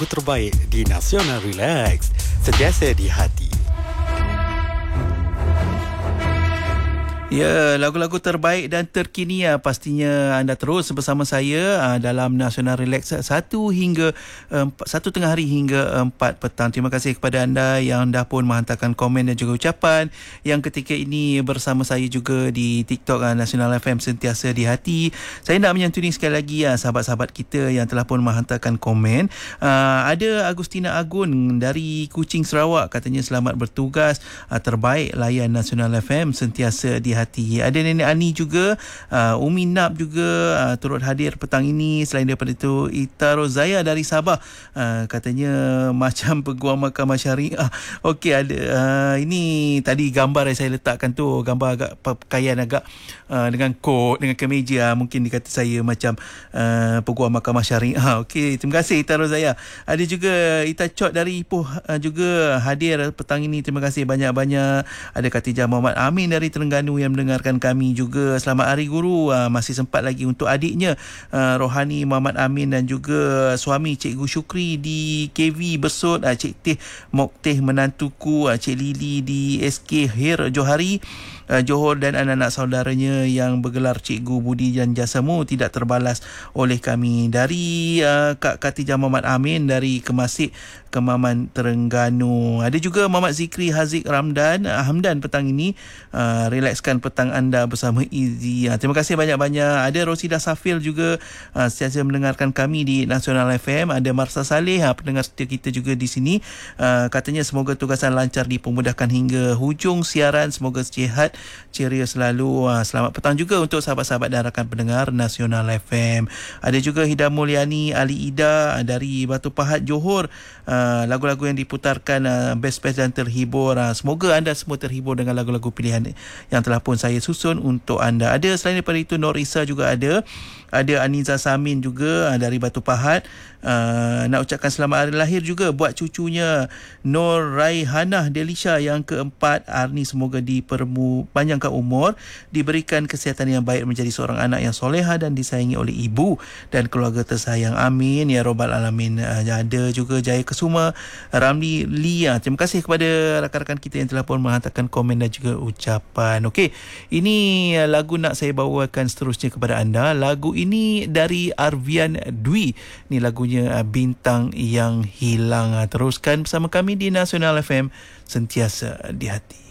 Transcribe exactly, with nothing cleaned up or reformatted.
Terbaik di Nasional Relax, sentiasa di hati. Ya, lagu-lagu terbaik dan terkini ya, pastinya anda terus bersama saya uh, dalam Nasional Relax satu hingga empat, satu tengah hari hingga empat petang. Terima kasih kepada anda yang dah pun menghantarkan komen dan juga ucapan yang ketika ini bersama saya juga di TikTok uh, Nasional F M sentiasa di hati. Saya nak menyantuni sekali lagi ya, sahabat-sahabat kita yang telah pun menghantarkan komen. Uh, ada Agustina Agun dari Kuching, Sarawak, katanya selamat bertugas, uh, terbaik layan Nasional F M sentiasa di hati. Hati. Ada Nenek Ani juga, uh, Umi Nap juga uh, turut hadir petang ini. Selain daripada itu, Ita Rozaya dari Sabah, uh, katanya macam peguam mahkamah syariah. Okey, ada uh, ini tadi gambar yang saya letakkan tu, gambar agak pakaian agak uh, dengan kot, dengan kemeja, mungkin dikata saya macam uh, peguam mahkamah syariah. Okey, terima kasih Ita Rozaya. Ada juga Ita Chot dari Ipoh uh, juga hadir petang ini. Terima kasih banyak-banyak. Ada Khatijah Muhammad Amin dari Terengganu yang mendengarkan kami juga. Selamat Hari Guru. Uh, masih sempat lagi untuk adiknya uh, Rohani Muhammad Amin dan juga suami Cikgu Syukri di K V Besut, uh, Cik Teh Mokteh menantuku, uh, Cik Lili di S K Hir Johari uh, Johor dan anak-anak saudaranya yang bergelar Cikgu Budi dan Jasamu tidak terbalas oleh kami. Dari uh, Kak Khatijah Muhammad Amin dari Kemasik, Kemaman, Terengganu. Ada juga Muhammad Zikri Haziq Ramdan uh, Hamdan petang ini, uh, relaxkan petang anda bersama Izzy. Uh, terima kasih banyak-banyak. Ada Rosida Safil juga uh, sentiasa mendengarkan kami di Nasional F M. Ada Marsa Saleh, uh, pendengar setia kita juga di sini. Uh, katanya semoga tugasan lancar dipermudahkan hingga hujung siaran. Semoga sihat, ceria selalu. Uh, selamat petang juga untuk sahabat-sahabat dan rakan pendengar Nasional F M. Ada juga Hida Mulyani Ali Ida uh, dari Batu Pahat, Johor. Uh, lagu-lagu yang diputarkan uh, best-best dan terhibur. Uh, semoga anda semua terhibur dengan lagu-lagu pilihan yang telah pun saya susun untuk anda. Ada selain daripada itu, Norisa juga ada. Ada Aniza Samin juga uh, dari Batu Pahat. Uh, nak ucapkan selamat hari lahir juga buat cucunya Nur Raihanah Delisha yang keempat. Arni semoga diperpanjangkan umur, diberikan kesihatan yang baik, menjadi seorang anak yang soleha dan disayangi oleh ibu dan keluarga tersayang. Amin ya Rabbal Alamin. Uh, ada juga Jaya Kesuma Ramli Lia. Terima kasih kepada rakan-rakan kita yang telah pun menghantarkan komen dan juga ucapan. Okey, ini uh, lagu nak saya bawakan seterusnya kepada anda. Lagu ini dari Arvian Dwi. Ni lagunya uh, Bintang Yang Hilang. Uh, teruskan bersama kami di Nasional F M sentiasa di hati.